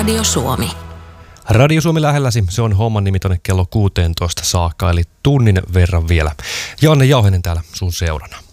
Radio Suomi. Radio Suomi lähelläsi, se on homman nimi tonne kello 16 saakka, eli tunnin verran vielä. Janne Jauhinen täällä sun seurana.